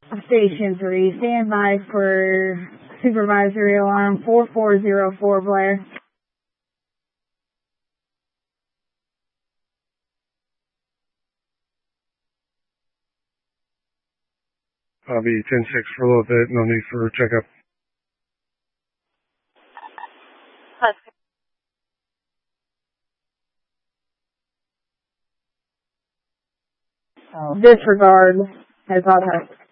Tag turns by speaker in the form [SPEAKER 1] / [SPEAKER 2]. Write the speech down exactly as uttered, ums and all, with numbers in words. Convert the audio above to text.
[SPEAKER 1] Station three, stand by for supervisory alarm four four zero four, Blair.
[SPEAKER 2] I'll be ten six for a little bit, no need for a checkup.
[SPEAKER 1] Disregard as auto.